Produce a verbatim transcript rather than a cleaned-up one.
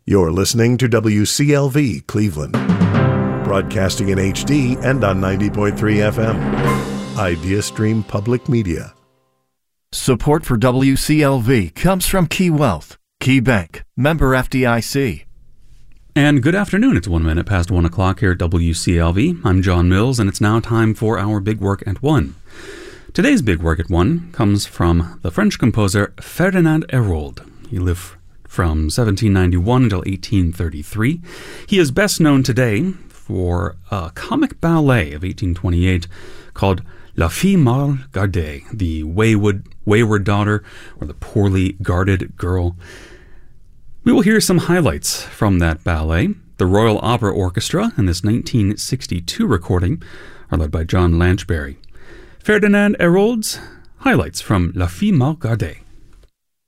You're listening to W C L V Cleveland, broadcasting in H D and on ninety point three F M. IdeaStream Public Media. Support for W C L V comes from Key Wealth, Key Bank, member F D I C. And good afternoon. It's one minute past one o'clock here at W C L V. I'm John Mills, and it's now time for our Big Work at One. Today's Big Work at One comes from the French composer Ferdinand Hérold. He lived from seventeen ninety-one until eighteen thirty-three. He is best known today for a comic ballet of eighteen twenty-eight called La Fille Mal Gardée, the wayward, wayward daughter, or the poorly guarded girl. We will hear some highlights from that ballet. The Royal Opera Orchestra in this nineteen sixty-two recording are led by John Lanchberry. Ferdinand Hérold's highlights from La Fille Mal Gardée.